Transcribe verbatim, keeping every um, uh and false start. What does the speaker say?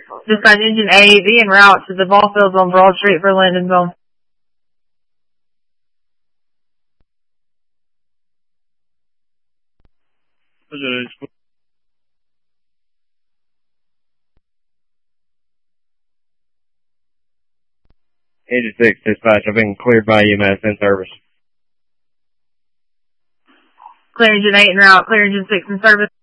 Dispatch Engine A, be en route to the ball fields on Broad Street for Lindenville. Engine six, dispatch. I've been cleared by E M S in service. Clear Engine eight en route. Clear Engine six in service.